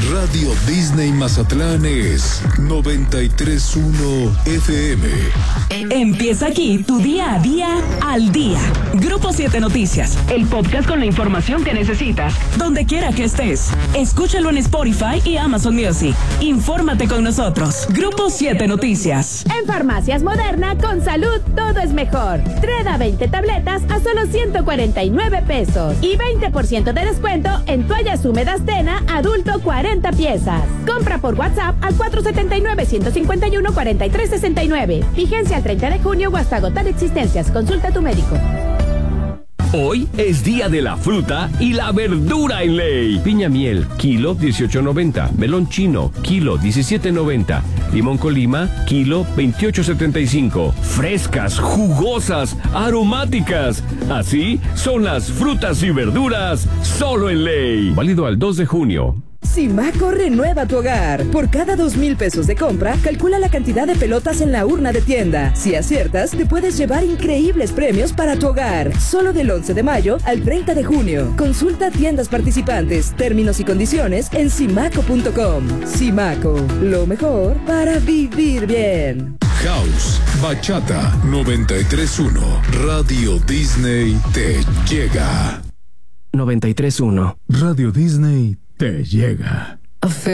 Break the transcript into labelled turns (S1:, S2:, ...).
S1: Radio Disney Mazatlán es 93.1 FM.
S2: Empieza aquí tu día a día al día. Grupo 7 Noticias, el podcast con la información que necesitas, donde quiera que estés. Escúchalo en Spotify y Amazon Music. Infórmate con nosotros. Grupo 7 Noticias.
S3: En Farmacias Moderna, con salud todo es mejor. Treda 20 tabletas a solo 149 pesos. Y 20% de descuento en toallas húmedas Tena, adulto 40 piezas. Compra por WhatsApp al 479-151-4369. Vigencia al 30 de junio o hasta agotar existencias. Consulta a tu médico.
S4: Hoy es día de la fruta y la verdura en ley. Piña miel, kilo 18.90. Melón chino, kilo 17.90. Limón colima, kilo 28.75. Frescas, jugosas, aromáticas. Así son las frutas y verduras solo en ley. Válido al 2 de junio.
S5: Simaco renueva tu hogar. Por cada 2,000 pesos de compra, calcula la cantidad de pelotas en la urna de tienda. Si aciertas, te puedes llevar increíbles premios para tu hogar. Solo del 11 de mayo al 30 de junio. Consulta tiendas participantes, términos y condiciones en simaco.com. Simaco, lo mejor para vivir bien.
S1: House, Bachata 93.1. Radio Disney te llega.
S6: 93.1.
S1: Radio Disney te llega.